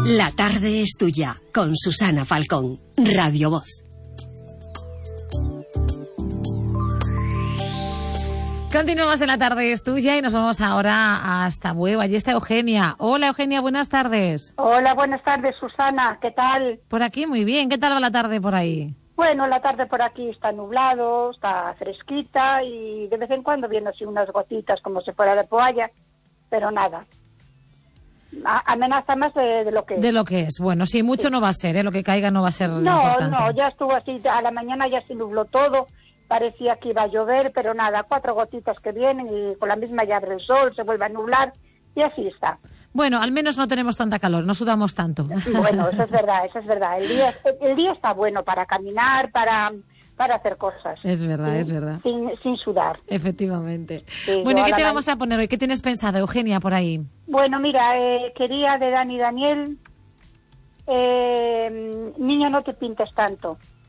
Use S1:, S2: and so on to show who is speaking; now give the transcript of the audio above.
S1: La tarde es tuya, con Susana Falcón, Radio Voz.
S2: Continuamos en La tarde es tuya y nos vamos ahora hasta Bueu. Allí está Eugenia. Hola Eugenia, buenas tardes.
S3: Hola, buenas tardes Susana, ¿qué tal?
S2: Por aquí muy bien, ¿qué tal va la tarde por ahí?
S3: Bueno, la tarde por aquí está nublado, está fresquita y de vez en cuando vienen así unas gotitas como si fuera de poalla, pero nada. Amenaza más de lo que es.
S2: De lo que es. Bueno, sí, mucho sí. No va a ser, lo que caiga no va a ser lo importante.
S3: No, ya estuvo así, a la mañana ya se nubló todo, parecía que iba a llover, pero nada, 4 gotitas que vienen y con la misma ya abre el sol, se vuelve a nublar y así está.
S2: Bueno, al menos no tenemos tanta calor, no sudamos tanto.
S3: Bueno, eso es verdad. El día está bueno para caminar, para hacer cosas.
S2: Es verdad.
S3: Sin sudar.
S2: Efectivamente. Sí, bueno, ¿qué te vamos a poner hoy? ¿Qué tienes pensado, Eugenia, por ahí?
S3: Bueno, mira, quería de Dani Daniel, Niño, no te pintes tanto.